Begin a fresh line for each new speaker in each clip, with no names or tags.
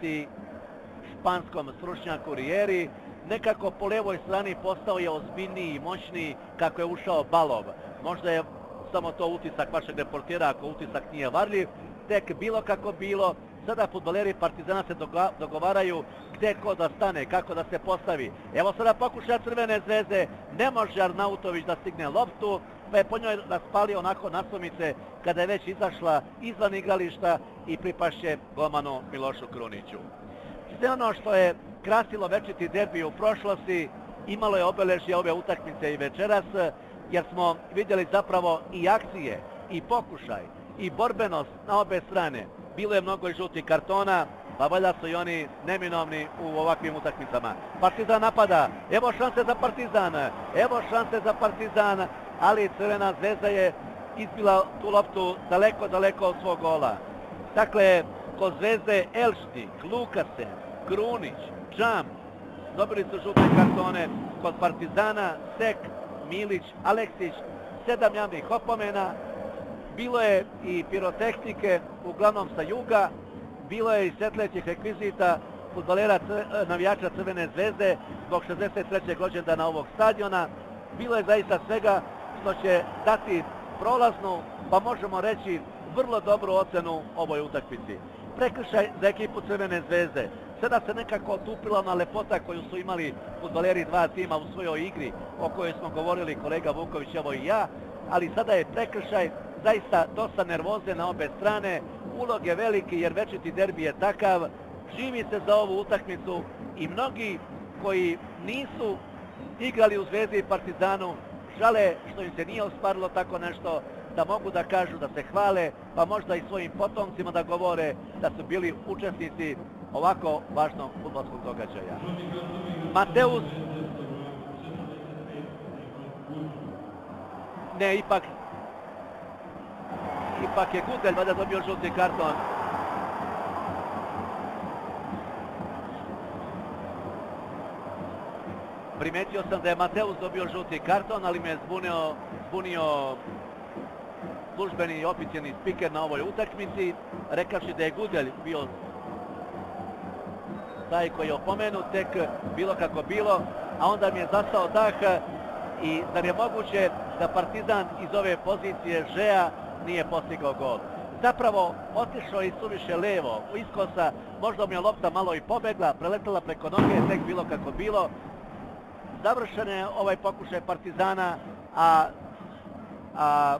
poznati španskom stručnjaku Rieri. Nekako po lijevoj strani postao je ozbiljniji i moćniji kako je ušao Balov. Možda je samo to utisak vašeg reportera, ako utisak nije varljiv. Tek bilo kako bilo, sada fudbaleri Partizana se dogovaraju gdje ko da stane, kako da se postavi. Evo sada pokušaja Crvene zvezde, ne može Arnautović da stigne loptu, pa je po njoj raspalio onako nasumice kada je već izašla izvan igrališta i pripašće golmanu Milošu Kruniću. Sve ono što je krasilo večiti derbi u prošlosti, imalo je obeležje ove utakmice i večeras, jer smo vidjeli zapravo i akcije, i pokušaj, i borbenost na obe strane. Bilo je mnogo i žutih kartona, pa valjda su i oni neminovni u ovakvim utakmicama. Partizan napada, evo šanse za Partizan, ali Crvena zvezda je izbila tu loptu daleko od svog gola. Dakle, kod Zvezde Elšnik, Lukasen, Krunić, Čam, dobili su žute kartone. Kod Partizana Sek, Milić, Aleksić, 7 javnih opomena. Bilo je i pirotehnike, uglavnom sa juga, bilo je i svetlećih rekvizita fudbalera navijača Crvene zvezde zbog 63. rođendana ovog stadiona. Bilo je zaista svega što će dati prolaznu, pa možemo reći vrlo dobru ocenu ovoj utakmici. Prekršaj za ekipu Crvene zvezde. Sada se nekako otupila na lepota koju su imali fudbaleri dva tima u svojoj igri, o kojoj smo govorili kolega Vuković, evo i ja, ali sada je prekršaj, zaista dosta nervoze na obe strane, ulog je veliki jer večiti derbi je takav, živi se za ovu utakmicu i mnogi koji nisu igrali u Zvezdi i Partizanu žale što im se nije ostvarilo tako nešto, da mogu da kažu, da se hvale, pa možda i svojim potomcima da govore da su bili učesnici ovako važnog fudbalskog događaja. Mateus, ne, ipak je Gudelj valjda dobio žuti karton. Primetio sam da je Mateus dobio žuti karton, ali me je zbunio službeni i oficijalni spiker na ovoj utakmici, rekavši da je Gudelj bio taj koji je opomenut, tek bilo kako bilo, a onda mi je zastao dah i zar je moguće da Partizan iz ove pozicije Žeja nije postigao gol. Zapravo otišao i suviše levo, u iskosa, možda mi je lopta malo i pobegla, preletala preko noge, tek bilo kako bilo. Završen je ovaj pokušaj Partizana, a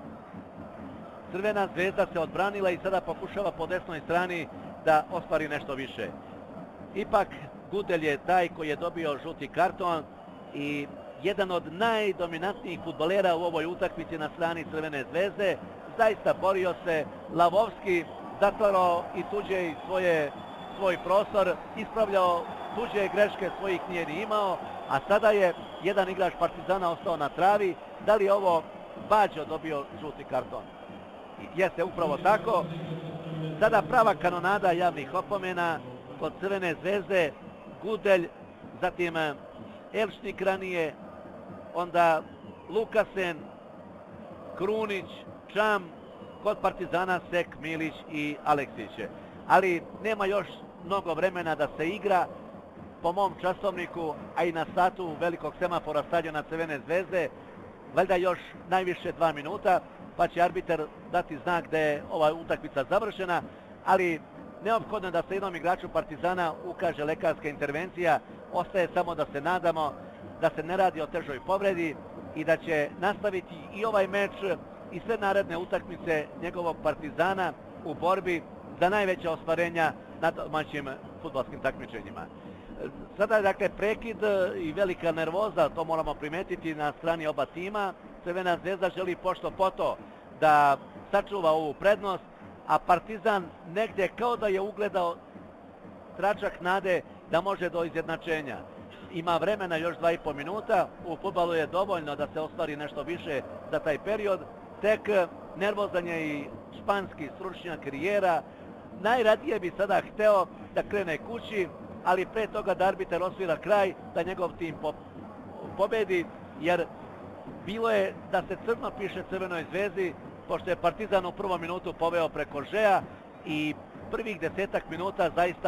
Crvena zvezda se odbranila i sada pokušava po desnoj strani da ostvari nešto više. Ipak Gudelj je taj koji je dobio žuti karton i jedan od najdominantnijih fudbalera u ovoj utakmici na strani Crvene zvezde. Zaista borio se, Lavovski zatvarao i tuđe i svoj prostor, ispravljao tuđe greške, svojih nije ni imao, a sada je jedan igrač Partizana ostao na travi. Da li je ovo Bađo dobio žuti karton? Jeste, upravo tako. Sada prava kanonada javnih opomena kod Crvene zvezde, Gudelj, zatim Elšnik ranije, onda Lukasen, Krunić, Čam, kod Partizana Sek, Milić i Aleksić. Ali nema još mnogo vremena da se igra. Po mom časovniku, a i na satu velikog semafora stadiona Crvene zvezde, valjda još najviše 2 minuta, pa će arbiter dati znak da je ova utakmica završena, ali neophodno je da se jednom igraču Partizana ukaže lekarska intervencija. Ostaje samo da se nadamo da se ne radi o težoj povredi i da će nastaviti i ovaj meč i sve naredne utakmice njegovog Partizana u borbi za najveća ostvarenja na domaćim fudbalskim takmičenjima. Sada je dakle prekid i velika nervoza, to moramo primetiti na strani oba tima. Crvena zvezda želi pošto poto da sačuva ovu prednost, a Partizan negdje kao da je ugledao tračak nade da može do izjednačenja. Ima vremena još 2,5 minuta, u fudbalu je dovoljno da se ostvari nešto više za taj period. Tek nervozan je i španski stručnjak Riera. Najradije bi sada hteo da krene kući, ali pre toga da arbiter osvira kraj, da njegov tim pobedi, jer bilo je da se crno piše Crvenoj zvezdi, pošto je Partizan u prvom minutu poveo preko Žeja i prvih 10 minuta zaista